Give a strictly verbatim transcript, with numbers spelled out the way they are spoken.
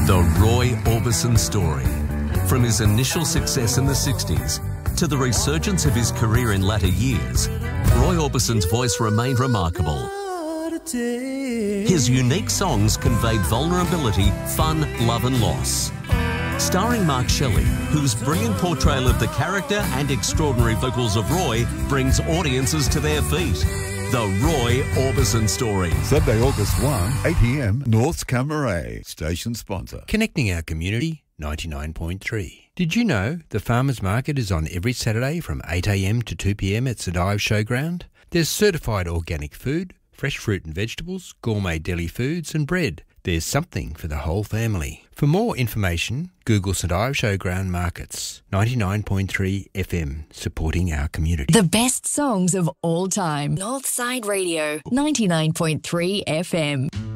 The Roy Orbison story. From his initial success in the sixties to the resurgence of his career in latter years, Roy Orbison's voice remained remarkable. His unique songs conveyed vulnerability, fun, love and loss. Starring Mark Shelley, whose brilliant portrayal of the character and extraordinary vocals of Roy brings audiences to their feet. The Roy Orbison story. Sunday, August first, eight p m, North's Camaray, station sponsor. Connecting our community, ninety-nine point three. Did you know the Farmers Market is on every Saturday from eight a m to two p m at Sadive Showground? There's certified organic food, fresh fruit and vegetables, gourmet deli foods and bread. There's something for the whole family. For more information, Google Sadive Showground Markets. ninety-nine point three F M, supporting our community. The best songs of all time. Northside Radio, ninety-nine point three F M.